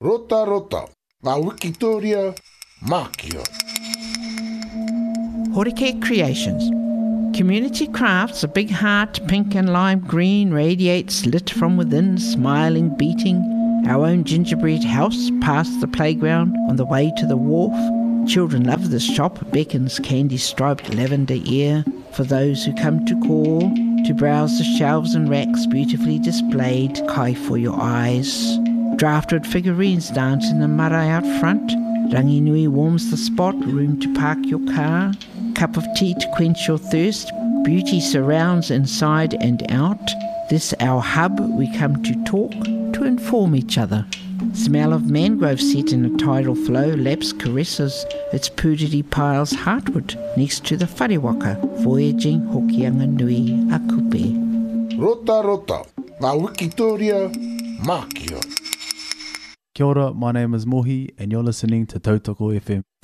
Rota rota, ngā Wikitoria, Mākia. Horike Creations. Community crafts, a big heart, pink and lime green, radiates lit from within, smiling, beating. Our own gingerbread house past the playground on the way to the wharf. Children love this shop, beckons candy-striped lavender air for those who come to call, to browse the shelves and racks beautifully displayed, kai for your eyes. Draftwood figurines dance in the marae out front. Ranginui warms the spot, room to park your car. Cup of tea to quench your thirst. Beauty surrounds inside and out. This our hub, we come to talk, to inform each other. Smell of mangrove set in a tidal flow laps caresses its pūriri piles heartward next to the wharewaka, voyaging hokianga nui a kupe. Rota rota, ngā Wikitoria, Mākia. Kia ora, my name is Mohi and you're listening to Tautoko FM.